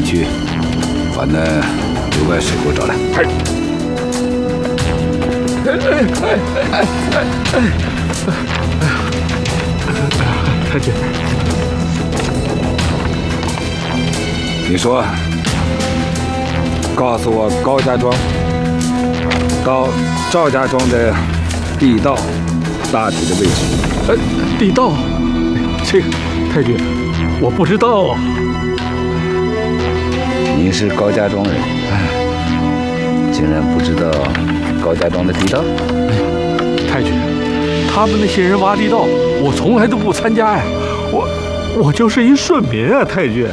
去，把那刘外水给我找来。 太君， 你说，告诉我高家庄到赵家庄的地道大体的位置。 地道，这个太君，我不知道啊。 你是高家庄人，竟然不知道高家庄的地道？ 太君，他们那些人挖地道，我从来都不参加呀。我就是一顺民啊，太君。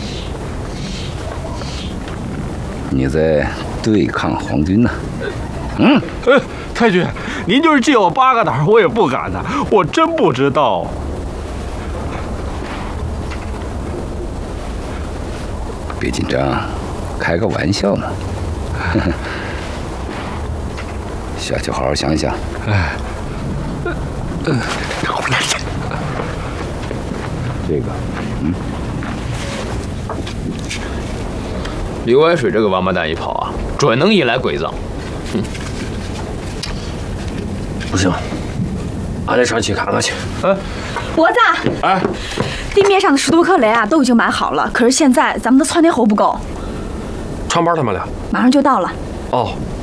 你在对抗皇军呢？ 太君，您就是借我8个胆，我也不敢的。我真不知道。 别紧张，开个玩笑嘛。下去好好想想。这个， 刘海水这个王八蛋一跑啊，准能引来鬼子。 不行，俺得上去看看去。 脖子，地面上的10多颗雷啊，都已经埋好了。可是现在咱们的窜天猴不够。 长班他们俩马上就到了。 哦，